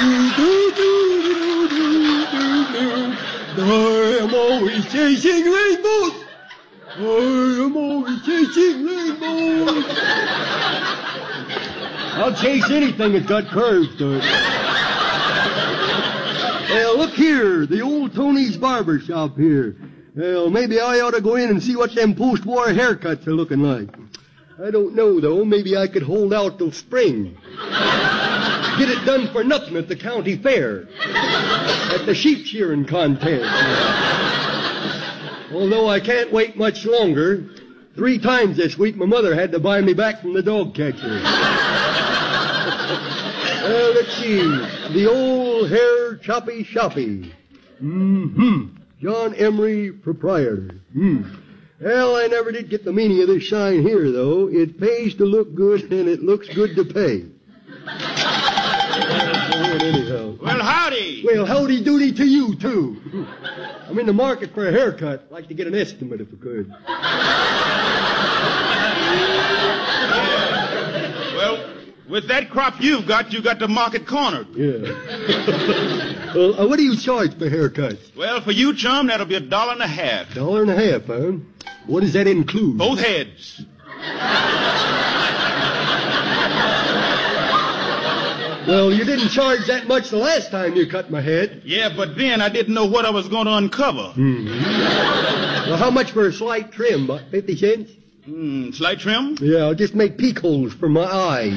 I am always chasing rainbows. I am always chasing rainbows. I'll chase anything that's got curves to it. Well, look here, the old Tony's barber shop here. Well, maybe I ought to go in and see what them post-war haircuts are looking like. I don't know, though. Maybe I could hold out till spring. Get it done for nothing at the county fair. At the sheep shearing contest. Although I can't wait much longer. 3 times this week my mother had to buy me back from the dog catcher. Well, let's see. The old hair choppy shoppy. John Emery, proprietor. Well, I never did get the meaning of this sign here, though. It pays to look good, and it looks good to pay. Anyhow. Well, howdy. Well, howdy doody to you, too. I'm in the market for a haircut. I'd like to get an estimate if I could. Well, with that crop you got the market cornered. Yeah. Well, what do you charge for haircuts? Well, for you, chum, that'll be $1.50. $1.50, huh? What does that include? Both heads. Well, you didn't charge that much the last time you cut my head. Yeah, but then I didn't know what I was going to uncover. Well, how much for a slight trim? About 50 cents? Slight trim? Yeah, I'll just make peek holes for my eyes.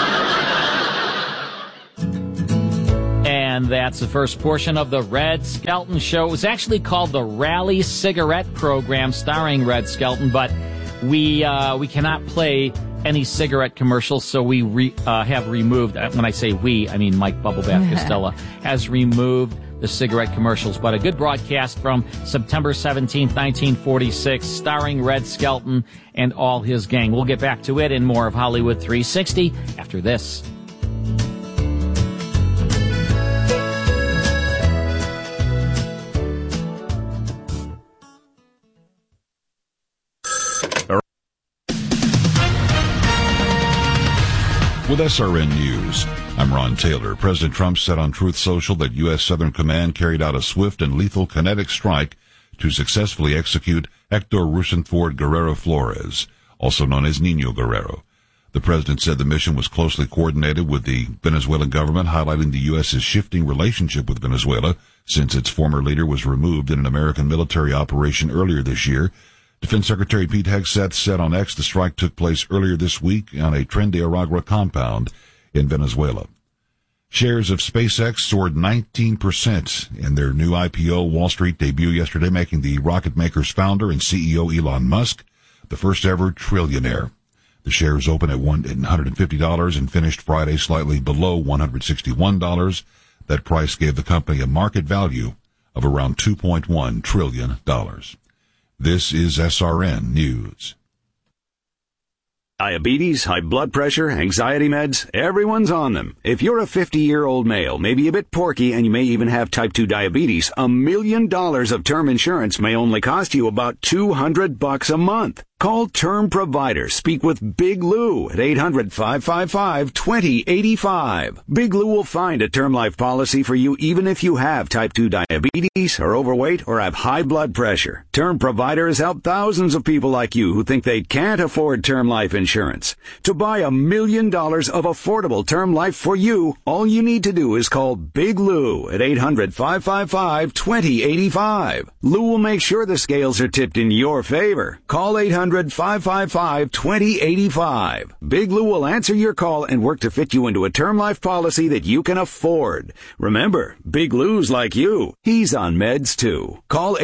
And that's the first portion of the Red Skelton Show. It was actually called the Rally Cigarette Program starring Red Skelton, but we cannot play any cigarette commercials, so we have removed, when I say we, I mean Mike Bubblebath Costello, has removed the cigarette commercials. But a good broadcast from September 17th, 1946, starring Red Skelton and all his gang. We'll get back to it and more of Hollywood 360 after this. With SRN News, I'm Ron Taylor. President Trump said on Truth Social that U.S. Southern Command carried out a swift and lethal kinetic strike to successfully execute Hector Rosenford Guerrero Flores, also known as Nino Guerrero. The president said the mission was closely coordinated with the Venezuelan government, highlighting the U.S.'s shifting relationship with Venezuela since its former leader was removed in an American military operation earlier this year. Defense Secretary Pete Hegseth said on X the strike took place earlier this week on a Tren de Aragua compound in Venezuela. Shares of SpaceX soared 19% in their new IPO Wall Street debut yesterday, making the rocket maker's founder and CEO Elon Musk the first ever trillionaire. The shares opened at $150 and finished Friday slightly below $161. That price gave the company a market value of around $2.1 trillion. This is SRN News. Diabetes, high blood pressure, anxiety meds, everyone's on them. If you're a 50-year-old male, maybe a bit porky, and you may even have type 2 diabetes, $1 million of term insurance may only cost you about $200 a month. Call Term Provider. Speak with Big Lou at 800-555-2085. Big Lou will find a term life policy for you even if you have type 2 diabetes, are overweight, or have high blood pressure. Term Provider has helped thousands of people like you who think they can't afford term life insurance. To buy $1 million of affordable term life for you, all you need to do is call Big Lou at 800-555-2085. Lou will make sure the scales are tipped in your favor. Call 800-555-2085. Big Lou will answer your call and work to fit you into a term life policy that you can afford. Remember, Big Lou's like you. He's on meds too. Call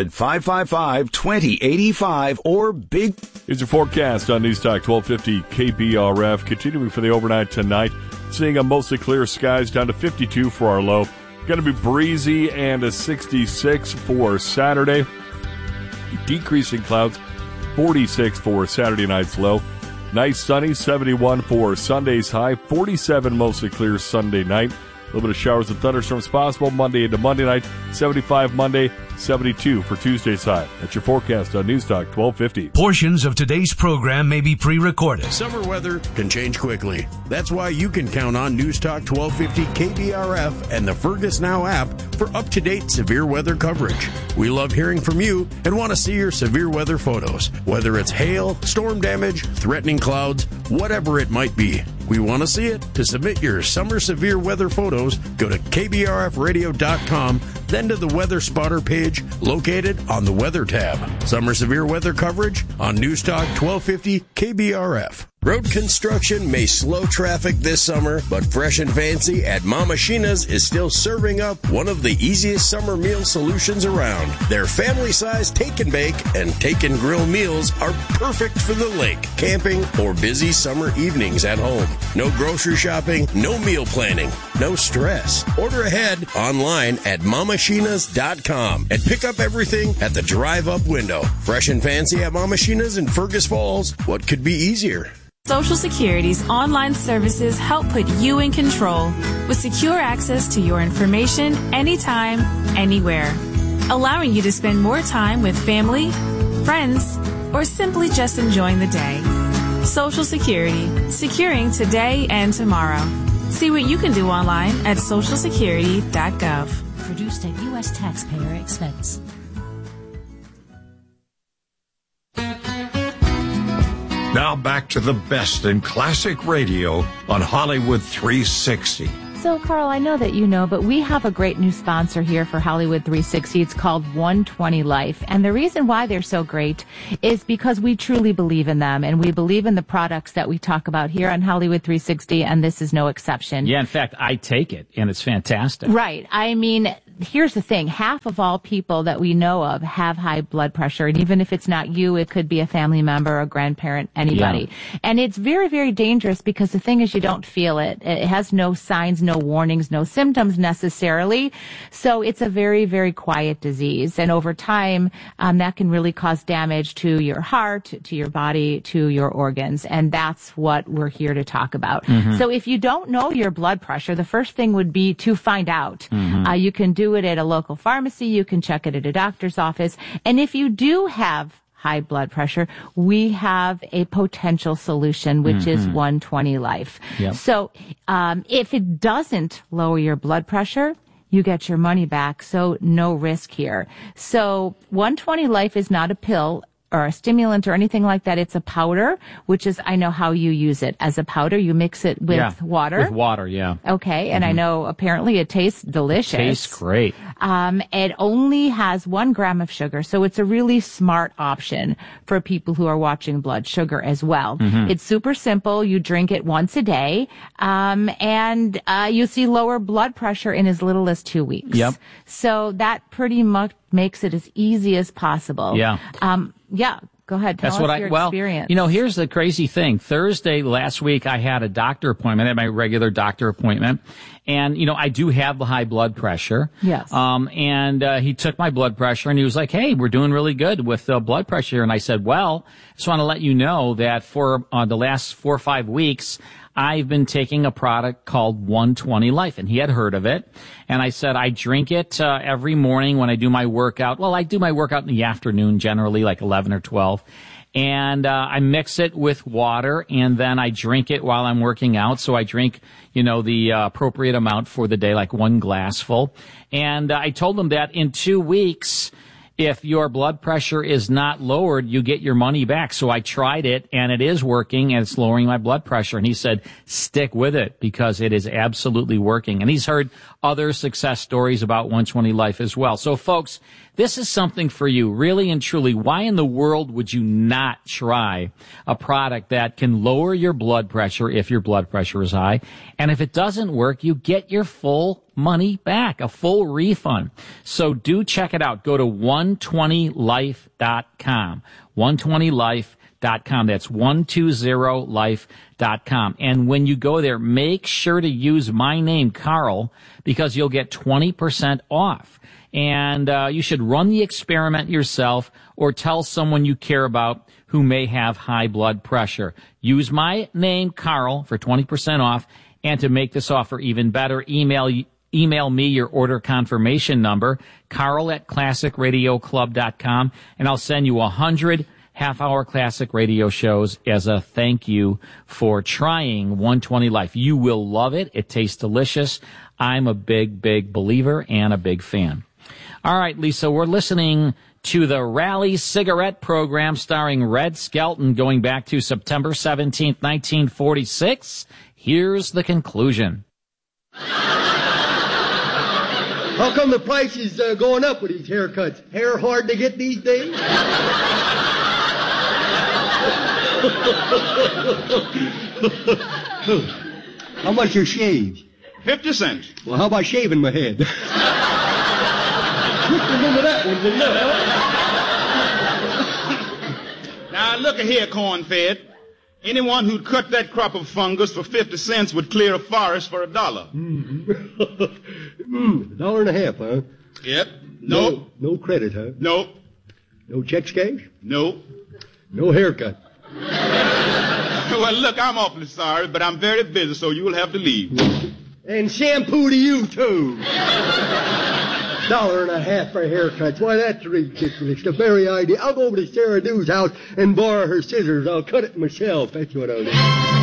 800-555-2085 or Big... Here's your forecast on News Talk 1250 KBRF. Continuing for the overnight tonight, seeing a mostly clear skies down to 52 for our low. Going to be breezy and a 66 for Saturday. Decreasing clouds, 46 for Saturday night's low. Nice sunny, 71 for Sunday's high. 47 mostly clear Sunday night. little bit of showers and thunderstorms possible Monday into Monday night. 75 Monday, 72 for Tuesday's high. That's your forecast on News Talk 1250. Portions of today's program may be pre-recorded. Summer weather can change quickly. That's why you can count on News Talk 1250 KBRF and the Fergus Now app for up-to-date severe weather coverage. We love hearing from you and want to see your severe weather photos, whether it's hail, storm damage, threatening clouds, whatever it might be. We want to see it. To submit your summer severe weather photos, go to kbrfradio.com, then to the Weather Spotter page located on the Weather tab. Summer severe weather coverage on News Talk 1250 KBRF. Road construction may slow traffic this summer, but Fresh and Fancy at Mama Sheena's is still serving up one of the easiest summer meal solutions around. Their family-sized take and bake and take and grill meals are perfect for the lake, camping, or busy summer evenings at home. No grocery shopping, no meal planning, no stress. Order ahead online at mamasheenas.com and pick up everything at the drive-up window. Fresh and Fancy at Mama Sheena's in Fergus Falls. What could be easier? Social Security's online services help put you in control with secure access to your information anytime, anywhere, allowing you to spend more time with family, friends, or simply just enjoying the day. Social Security, securing today and tomorrow. See what you can do online at socialsecurity.gov. Produced at U.S. taxpayer expense. Now back to the best in classic radio on Hollywood 360. So, Carl, I know that you know, but we have a great new sponsor here for Hollywood 360. It's called 120 Life. And the reason why they're so great is because we truly believe in them, and we believe in the products that we talk about here on Hollywood 360, and this is no exception. Yeah, in fact, I take it, and it's fantastic. Right. I mean, here's the thing. Half of all people that we know of have high blood pressure. And even if it's not you, it could be a family member, a grandparent, anybody. Yeah. And it's very, very dangerous because the thing is you don't feel it. It has no signs, no warnings, no symptoms necessarily. So it's a very, very quiet disease. And over time, that can really cause damage to your heart, to your body, to your organs. And that's what we're here to talk about. Mm-hmm. So if you don't know your blood pressure, the first thing would be to find out. Mm-hmm. You can do it at a local pharmacy. You can check it at a doctor's office. And if you do have high blood pressure, we have a potential solution, which is 120 Life. Yep. So if it doesn't lower your blood pressure, you get your money back. So no risk here. So 120 Life is not a pill or a stimulant or anything like that. It's a powder, which is, I know how you use it. As a powder, you mix it with water. With water, yeah. Okay, and I know apparently it tastes delicious. Tastes great. It only has 1 gram of sugar, so it's a really smart option for people who are watching blood sugar as well. Mm-hmm. It's super simple. You drink it once a day, and you see lower blood pressure in as little as 2 weeks. Yep. So that pretty much makes it as easy as possible. Yeah. Yeah, go ahead. Tell us your experience. You know, here's the crazy thing. Thursday last week, I had a doctor appointment. I had my regular doctor appointment. And, you know, I do have the high blood pressure. Yes. And he took my blood pressure and he was like, hey, we're doing really good with blood pressure. And I said, well, I just want to let you know that for the last 4 or 5 weeks, I've been taking a product called 120 Life, and he had heard of it. And I said, I drink it every morning when I do my workout. Well, I do my workout in the afternoon, generally like 11 or 12. And I mix it with water, and then I drink it while I'm working out. So I drink, you know, the appropriate amount for the day, like 1 glassful. And I told him that in 2 weeks, if your blood pressure is not lowered, you get your money back. So I tried it, and it is working, and it's lowering my blood pressure. And he said, stick with it, because it is absolutely working. And he's heard other success stories about 120 Life as well. So, folks, this is something for you, really and truly. Why in the world would you not try a product that can lower your blood pressure if your blood pressure is high? And if it doesn't work, you get your full money back, a full refund. So do check it out. Go to 120life.com. 120life.com. That's 120life.com. And when you go there, make sure to use my name, Carl, because you'll get 20% off. And you should run the experiment yourself or tell someone you care about who may have high blood pressure. Use my name, Carl, for 20% off. And to make this offer even better, email me your order confirmation number, Carl@ClassicRadioClub.com, and I'll send you 100 half-hour classic radio shows as a thank you for trying 120 Life. You will love it. It tastes delicious. I'm a big, big believer and a big fan. All right, Lisa, we're listening to the Rally Cigarette Program starring Red Skelton going back to September 17th, 1946. Here's the conclusion. How come the price is going up with these haircuts? Hair hard to get these days? How much are shaves? 50 cents. Well, how about shaving my head? Remember that one, didn't you? Now, look here, corn-fed. Anyone who'd cut that crop of fungus for 50 cents would clear a forest for $1. $1.50, huh? Yep. Nope. No credit, huh? Nope. No checks cash? Nope. No haircut. Well, look, I'm awfully sorry, but I'm very busy, so you'll have to leave. And shampoo to you, too. $1.50 for haircuts. Why, that's ridiculous. The very idea. I'll go over to Sarah Dew's house and borrow her scissors. I'll cut it myself. That's what I'll do.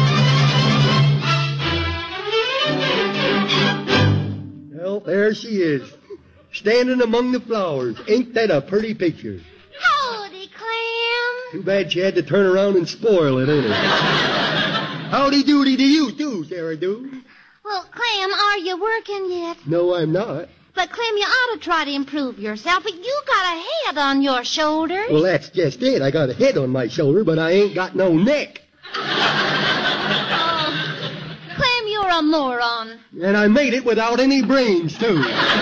Well, there she is, standing among the flowers. Ain't that a pretty picture? Howdy, Clem. Too bad she had to turn around and spoil it, ain't it? Howdy doody to you, too, Sarah Dew. Well, Clem, are you working yet? No, I'm not. But, Clem, you ought to try to improve yourself. But you got a head on your shoulders. Well, that's just it. I got a head on my shoulder, but I ain't got no neck. Clem, you're a moron. And I made it without any brains, too.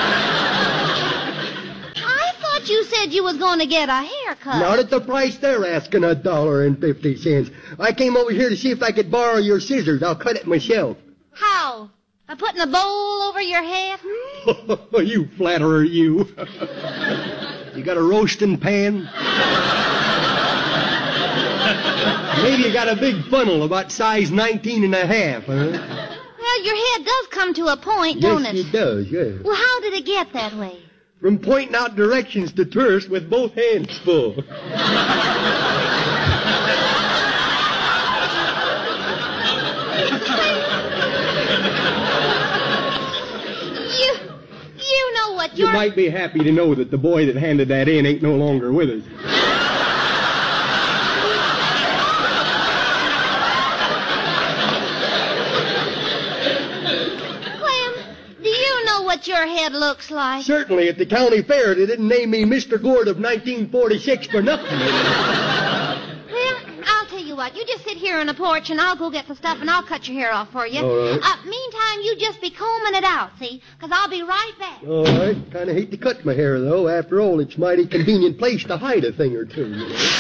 I thought you said you was going to get a haircut. Not at the price they're asking, $1.50. I came over here to see if I could borrow your scissors. I'll cut it myself. How? By putting a bowl over your head? You flatterer, you. You got a roasting pan? Maybe you got a big funnel about size 19.5, huh? Well, your head does come to a point, don't it? Yes, it does, yes. Well, how did it get that way? From pointing out directions to tourists with both hands full. You know what You might be happy to know that the boy that handed that in ain't no longer with us. Clem, do you know what your head looks like? Certainly, at the county fair, they didn't name me Mr. Gord of 1946 for nothing. Well, I'll tell you what. You just sit here on the porch, and I'll go get the stuff, and I'll cut your hair off for you. All right. Meantime, you just be combing it out, see? Because I'll be right back. All right. Kind of hate to cut my hair, though. After all, it's a mighty convenient place to hide a thing or two.